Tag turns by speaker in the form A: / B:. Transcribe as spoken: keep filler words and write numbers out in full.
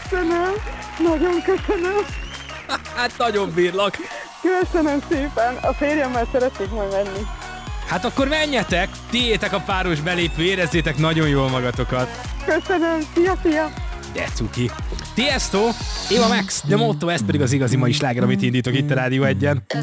A: Köszönöm, nagyon köszönöm.
B: Hát nagyon bírlak.
A: Köszönöm szépen, a férjemmel szeretnék majd menni.
B: Hát akkor menjetek, tiétek a páros belépő, érezzétek nagyon jól magatokat.
A: Köszönöm, szia, szia.
B: De cuki. Tiesto, Eva Max, de Motto, ez pedig az igazi mai sláger, amit indítok itt a Rádió egyen.